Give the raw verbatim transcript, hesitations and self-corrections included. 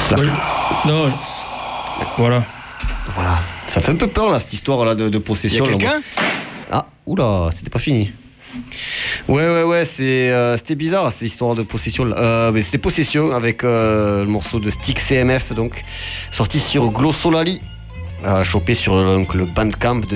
La... Non, voilà. Voilà. Ça fait un peu peur là, cette histoire là de, de possession. Il y a quelqu'un ? Ah, oula, c'était pas fini. Ouais, ouais, ouais, c'est, euh, c'était bizarre cette histoire de possession. Euh, mais c'était Possession avec euh, le morceau de Stick C M F, donc sorti sur Glossolali, euh, chopé sur donc, le Bandcamp de